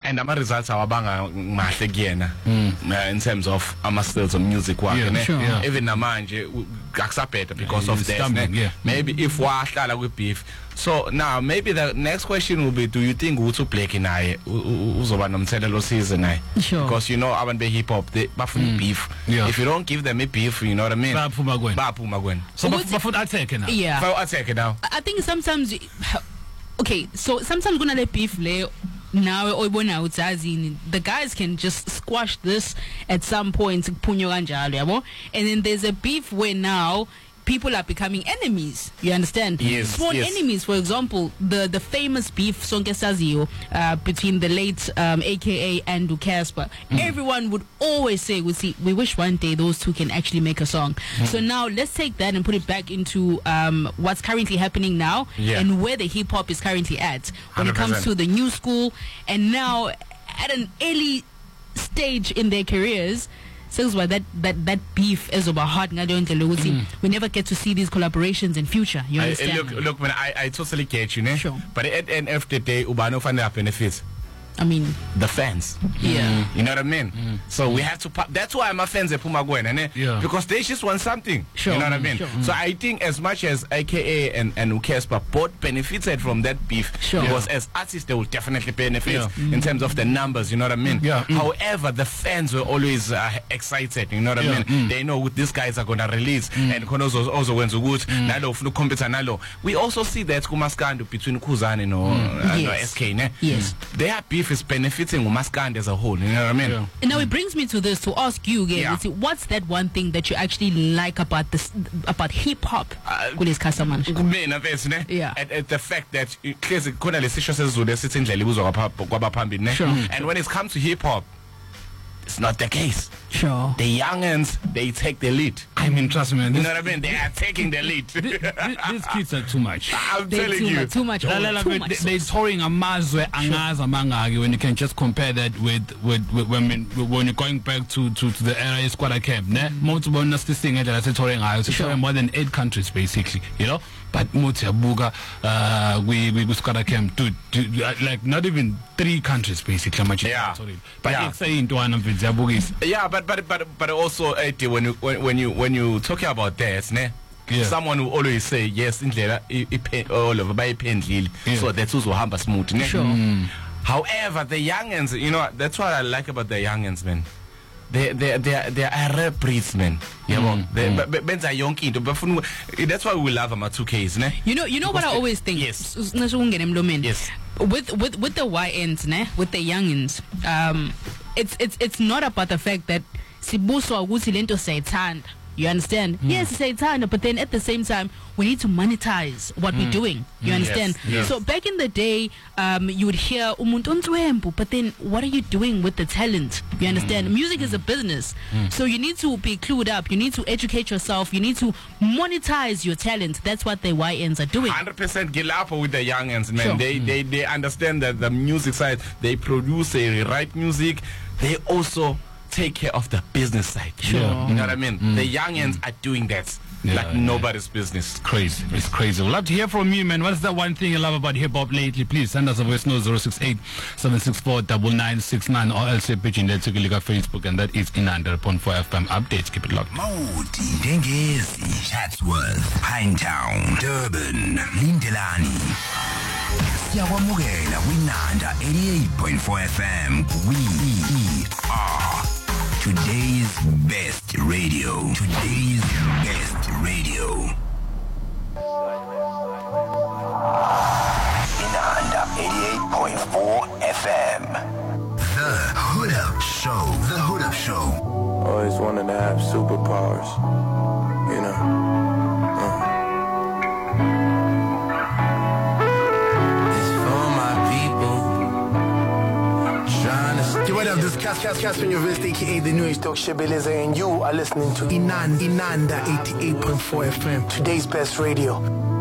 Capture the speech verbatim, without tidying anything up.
and ama results awabanga mahle kuyena in terms of ama skills of music work, yeah, ne? Sure. Yeah. Even namanje akusabheda because yeah, of that, stumbling, yeah. maybe if wahlala with beef. So now maybe the next question will be, do you think uthi Black naye uzoba nomthelelo season naye? Sure. Because you know abantu be hip hop they bafuna mm. beef. Yeah. If you don't give them a beef, you know what I mean? Baphuma kweni. Baphuma kweni. So bafuna attack now. Yeah. Bafuna attack now. I think sometimes okay, so sometimes gonna let beef lay now the guys can just squash this at some point, and then there's a beef where now people are becoming enemies. You understand? Yes. Sworn yes. enemies. For example, the the famous beef Sonke Sazio uh, between the late um, A K A and Casper. Mm. Everyone would always say, "We see, we wish one day those two can actually make a song." Mm. So now let's take that and put it back into um, what's currently happening now yeah. and where the hip hop is currently at when one hundred percent. It comes to the new school, and now at an early stage in their careers. So why that, that that beef is over hard. Mm. We never get to see these collaborations in future. You understand? I, look, look, man, I, I totally get you, ne? Sure. But at the end of the day, Ubano find their benefits. I mean, the fans. Yeah. You know what I mean? Mm. So we have to. That's why my fans are Puma Gwen, eh? Yeah. Because they just want something. Sure. You know what I mean? Sure. So I think as much as A K A and and Ukespa both benefited from that beef, sure. because yeah. as artists they will definitely benefit yeah. mm. in terms of the numbers. You know what I mean? Yeah. Mm. However, the fans were always uh, excited. You know what yeah. I mean? Mm. They know what these guys are gonna release, mm. and Konozo also went to good. Nalo flu compete nalo. We also see that Kumaskando between Kuzan and mm. uh, yes. S K, ne? Yes. Their beef is benefiting Umaskand as a whole. You know what I mean? Yeah. And now it brings me to this to ask you again. Yeah. See, what's that one thing that you actually like about this about hip hop? Uh, yeah. At, at the fact that clearly khona lesisho sezulu esithi indlela ibuzwa kwabaphambili ne. And when it comes to hip hop, it's not the case. Sure. The youngins, they take the lead. I mean, trust me, man. You know what I mean? They are taking the lead. These kids are too much. I'm They're telling too you. Much, too much. La, la, la, too they, much they're touring a mazwe angaza mangagi when you can just compare that with with, with when when you're going back to to, to the era squad camp. Ne, most bonus this thing that I said touring I was touring more than eight countries basically. You know, but Mutiabuga, uh, we we squad camp to like not even three countries basically. Yeah. But yeah. it's saying to one of the yeah, but but but but also uh, when you when, when you when you talking about that, ne? Yeah. Someone will always say yes indlela all over by pendlile, so that's also hamba smooth, ne? Sure. Mm. However, the youngins, you know, that's what I like about the youngins, man. They they they they are rare breeds, man. Yeah, mm. they mm. benza yonke into bafuna. That's why we love them at two Ks, ne? You know, you know because what I always think. Yes. Yes. With with with the Y Ns, ne? With the youngins, um, it's it's it's not about the fact that sibuso ukuthi lento sayithanda. You understand? Mm. Yes, sayithanda, but then at the same time, we need to monetize what mm. we're doing. You mm. understand? Yes. Yes. So back in the day, um, you would hear umuntu ontwembu, but then what are you doing with the talent? You understand? Mm. Music is a business, mm. so you need to be clued up. You need to educate yourself. You need to monetize your talent. That's what the Y Ns are doing. one hundred percent Gilapo with the youngins, man. Sure. They mm. they they understand that the music side. They produce, they write music. They also take care of the business side. Sure. You know what I mean? Mm. The youngins mm. are doing that yeah, like yeah. nobody's business. It's crazy. It's crazy. We'd love to hear from you, man. What's that one thing you love about hip hop lately? Please send us a voice note zero six eight seven six four nine nine six nine or else a page in there to click on Facebook, and that is in one hundred point four F M updates. Keep it locked. Mauti, Dengezi, Chatsworth, Pinetown, Durban, Lindelani. Siyawamukela kwinanda eighty-eight point four F M. We are today's best radio. Today's best radio. Inanda eighty-eight point four F M. The Hood Up Show. The Hood Up Show. Always wanted to have superpowers, you know. Uh. What up, this is Cas Cas Cas from your Vest, aka the New Age Talk Shebeleza, and you are listening to Inan Inanda eighty-eight point four F M, today's best radio.